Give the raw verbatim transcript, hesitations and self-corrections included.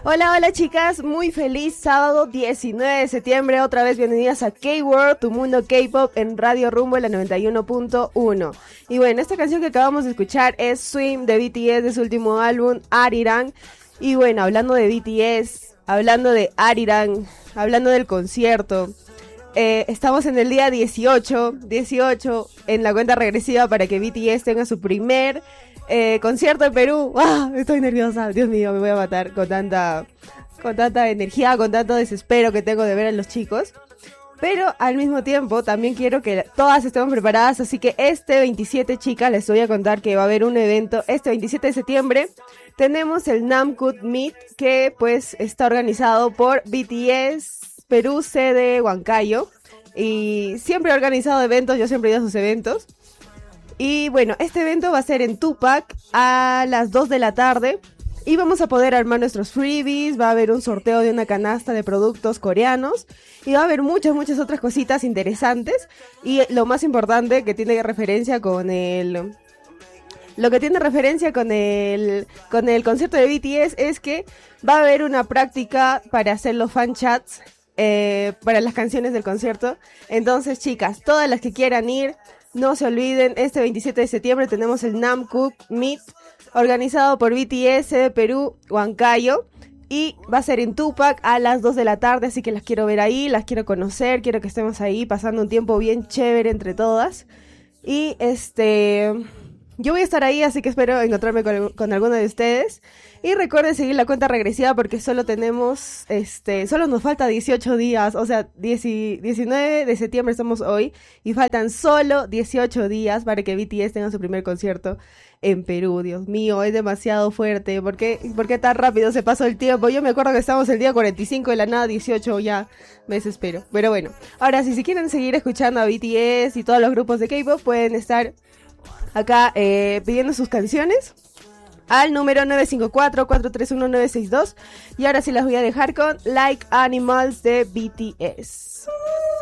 Hola, hola chicas, muy feliz sábado diecinueve de septiembre, otra vez bienvenidas a K-World, tu mundo K-Pop en Radio Rumbo en la noventa y uno punto uno. Y bueno, esta canción que acabamos de escuchar es Swim de B T S de su último álbum, Arirang. Y bueno, hablando de B T S, hablando de Arirang, hablando del concierto, eh, estamos en el día dieciocho, dieciocho en la cuenta regresiva para que B T S tenga su primer Eh, concierto en Perú. ¡Ah! Estoy nerviosa, Dios mío, me voy a matar con tanta con tanta energía, con tanto desespero que tengo de ver a los chicos. Pero al mismo tiempo también quiero que todas estemos preparadas, así que este veintisiete, chicas, les voy a contar que va a haber un evento este veintisiete de septiembre. Tenemos el Namkook Meet, que pues está organizado por B T S Perú, sede Huancayo, y siempre ha organizado eventos, yo siempre he ido a sus eventos. Y bueno, este evento va a ser en Tupac a las dos de la tarde y vamos a poder armar nuestros freebies, va a haber un sorteo de una canasta de productos coreanos y va a haber muchas, muchas otras cositas interesantes. Y lo más importante que tiene referencia con el... Lo que tiene referencia con el, con el concierto de B T S es que va a haber una práctica para hacer los fan chats eh, para las canciones del concierto. Entonces, chicas, todas las que quieran ir, no se olviden, este veintisiete de septiembre tenemos el Namkook Meet, organizado por B T S Perú, Huancayo, y va a ser en Tupac a las dos de la tarde, así que las quiero ver ahí, las quiero conocer, quiero que estemos ahí pasando un tiempo bien chévere entre todas. Y este... yo voy a estar ahí, así que espero encontrarme con, con alguno de ustedes. Y recuerden seguir la cuenta regresiva porque solo tenemos, este, solo nos falta dieciocho días, o sea, diez, diecinueve de septiembre estamos hoy y faltan solo dieciocho días para que B T S tenga su primer concierto en Perú. Dios mío, es demasiado fuerte. ¿Por qué, por qué tan rápido se pasó el tiempo? Yo me acuerdo que estábamos el día cuarenta y cinco de la nada, dieciocho, ya me desespero. Pero bueno, ahora sí, si quieren seguir escuchando a B T S y todos los grupos de K-pop, pueden estar acá eh, pidiendo sus canciones al número nueve cinco cuatro, cuatro tres uno, nueve seis dos. Y ahora sí las voy a dejar con Like Animals de B T S.